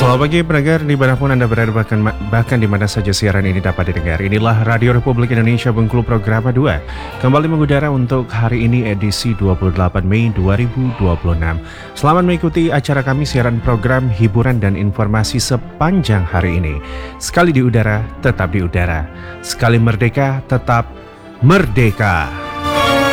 Selamat pagi pendengar dimanapun Anda berada bahkan di mana saja siaran ini dapat didengar. Inilah Radio Republik Indonesia Bengkulu Program 2 kembali mengudara untuk hari ini edisi 28 Mei 2026. Selamat mengikuti acara kami siaran program hiburan dan informasi sepanjang hari ini. Sekali di udara, tetap di udara. Sekali merdeka, tetap merdeka.